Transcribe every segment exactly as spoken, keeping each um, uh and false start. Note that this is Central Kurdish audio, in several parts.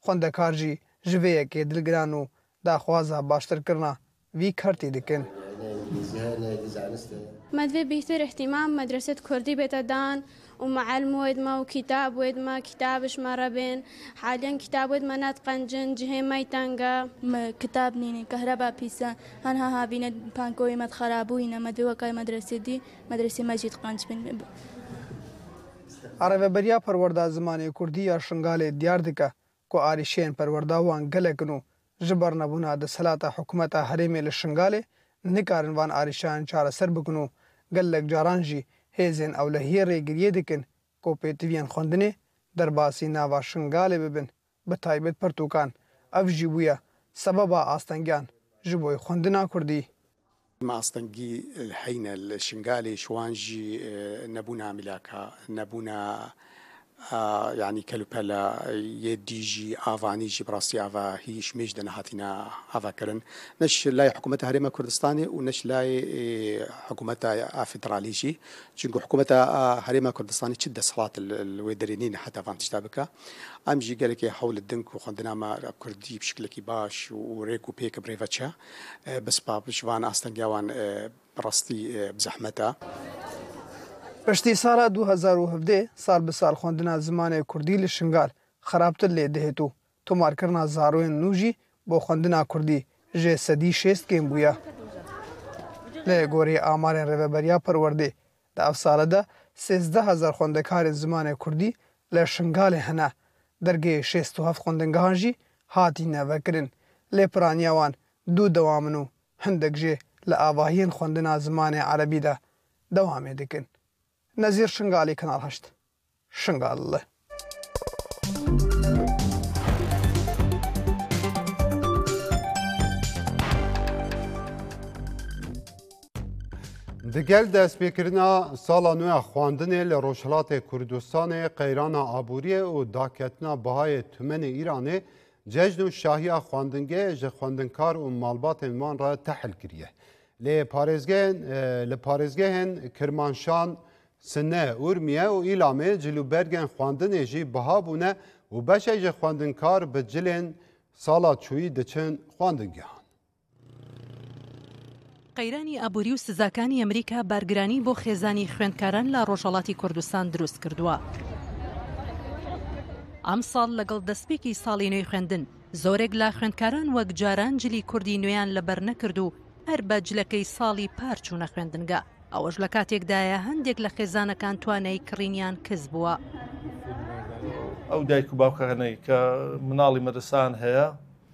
خوندەکار jî ji vê yekê dilgiran û daxwaza baştirkirina vî kertê dikin. ما دوێ بیشتر احتیمام مدرسة كردي بتدان ومعلم ودما وكتاب ودما كتابش مرة بين حاليا كتاب ودما ناتقنجن جهي ميتانجا كتاب نيني كهرباء بيسا هنها هابينا بانكوي مد خرابوينا مدوي وكاي مدرسة دي مدرسة مجيد قنج بن عربەبەریا پەروەردا زمانê Kurdî ya Şingalê diyar dike ku êrişeyên perwerda wan gelekin û ji ber nebûna desthelata hikûmeta herêmê li Şingalê nikarin van êrişeyan çareser bikin û gelek caran jî hêzên ewlehiyê rêgiriyê dikin ku pêtiviyên xwendinê derbasî nava Şingalê bibin bi taybet pirtûkan. Ev jî bûye sebeba astengiyan ji bo xwendina Kurdî. ما أستنجي الحين الشنغالي شوانجي نبونا ملاكا نبونا آه يعني كلوبلا يديجي آفانيجي براسي آفا هيش مجدنا هاتينا آفا كرن نش لاي حكومة هريمة كردستاني ونش لاي حكومة فدراليجي چونكو حكومة هريمة كردستاني تشد صلاة الويدرينين حتى فان تشتابكا أمجي قالك حول الدنك وخندنا ما كردي بشكل باش وريكو بيك بريفاتشا بس بابش وان أستنجاوان براستي بزحمتها پشتی سالا دو هزار و هەڤدێ سال bi sal xwendina zimanê Kurdî li Şingal xerabtir lê dihet û tomarkirina zaroyên nû jî bo xwendina Kurdî jê sedî şêst kêm bûye. Lê gorî amarên Rêveberiya Perwerdê di ev salê de sêzdeh hezar xwendekarên zimanê Kurdî li Şingalê hene. Dergehê şêst û heft xwendegehan jî hatîne vekirin. Lêpiraniya wan dû dewamin û hindek jê li avahiyên xwendina zimanê Erebî de dewamê dikin. Nezîr Şingalê Kanal heşt Şingallı. Digel destpêkirina sala nû ya xwandinê li Rojhilatê Kurdistanê qeyrana aboriyê û daketina bihayê tûmenê Îranê cejn û şahiya xwandingehê ji xwendingar û malbatên wan re tehil kiriye. Lê parêzgehên li parêzgehên Kirmanşan Sine Urmiye û Îlamê cilûbergên xwandinê jî biha bûne û beşê ji xwendinkar bi cilên sala çûyî diçin xwandingehan. قەیرانی ئابووری و سزاکانی ئەمریکا بارگرانی بۆ خێزانی خوێندکاران لە ڕۆژهەڵاتی کوردستان دروست کردووە. ئەم ساڵ لەگەڵ دەستپێکی ساڵی نوێی خوێندن زۆرێک لە خوێندکاران وەک جاران جلی کوردی نوێیان لەبەر نەکرد و هەر بە جلەکەی ساڵی پار چوونە خوێندنگە. ئەوەش لە کاتێکدایە هەندێک لە خێزانەکان توانای کڕینیان کەس بووە. ئەو دایک و باوکەکانەی کە مناڵی مەدرسان هەیە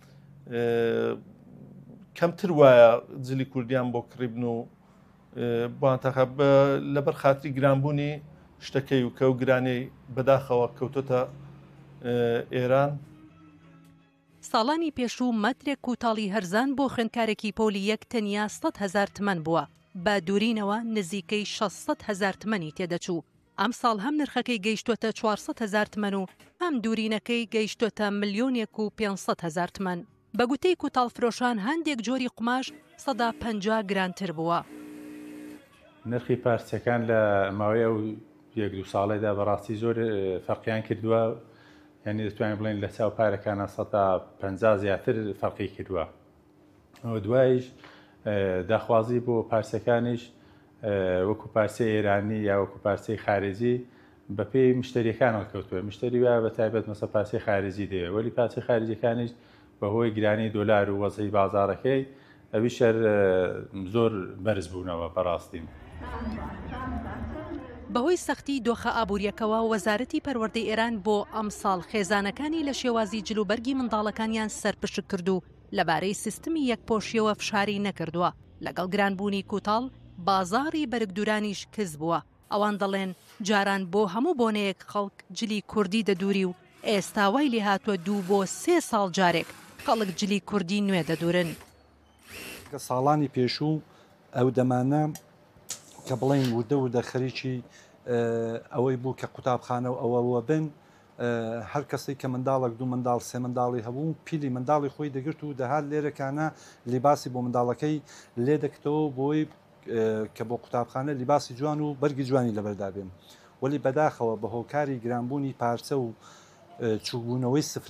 کەمتر وایە جلی کوردیان بۆ کڕیبن و بوانتەخە لەبەر خاتری گرانبوونی شتەکەی و کە و گرانەی بەداخەوە کەوتۆتە ئێران. ساڵانی پێشوو مەترێک کوتاڵی هەرزان بۆ خوێندکارێکی پۆلی یەک تەنیا سەد هەزار تمەن بووە. بە دوورینەوە نزیکەی شەشسەد هەزار تمەنی تێدەچوو. ئەم ساڵ هەم نرخەکەی گەیشتۆتە چوارسەد هەزار تمەن و هەم دوورینەکەی گەیشتۆتە ملیۆنێک و پێنجسەد هەزار تمەن. بە گوتەی کوتاڵفرۆشان هەندێک جۆری قماش سەدا پەنجا گرانتر بووە. نرخی پارچەکان لە ماوەی ئەو یەک دوو ساڵێدا بەڕاستی زۆر فەرقیان کردووە، یعنی دەتوانین بڵێن لە چاو پارەکانە سەدا پەنجا زیاتر فەرقی کردووە. ئەو دوایش داخوازی بۆ پارچەکانیش وەکو پارچەی ئێرانی یا وەکو پارچەی خارجی بە پێی مشتریەکانەوە کەوتووە. مشتری وایە بە تایبەت مەسە پارچەی خارجی دەوێت، وەلی پارچەی خارجیەکانیش بەهۆی گرانی دۆلار و وەزعی بازاڕەکەی ئەوی شەر زۆر بەرز بوونەوە بەڕاستی. بەهۆی سەختی دۆخە ئابووریەکەوە وەزارەتی پەروەردەی ئێران بۆ ئەم ساڵ خێزانەکانی لە شێوازی جلوبەرگی منداڵەکانیان سەرپشک کرد و لەبارەی سیستمی یەکپۆشیەوە فشاری نەکردووە. لەگەڵ گرانبوونی کوتاڵ بازاڕی بەرگدورانیش کز بووە. ئەوان دەڵێن جاران بۆ هەموو بۆنەیەک خەڵک جلی کوردی دەدووری و ئێستا وای لێ هاتووە دوو بۆ سێ ساڵ جارێک خەڵک جلی کوردی نوێ دەدورن. کە ساڵانی پێشوو ئەو دەمانە کە بڵێن وردە وردە خەریکی ئەوەی بوو کە قوتابخانە و ئەوەوە بن هەر کەسێک کە منداڵێک دوو منداڵ سێ منداڵی هەبوو پیلی منداڵی خۆی دەگرت و دەهات لێرەکانە لیباسی بۆ منداڵەکەی لێ دەکتەوە بۆی کە بۆ قوتابخانە لیباسی جوان و بەرگی جوانی لەبەردابێن. وەلی بەداخەوە بە هۆکاری گرانبوونی پارچە و چوبوونەوەی سفر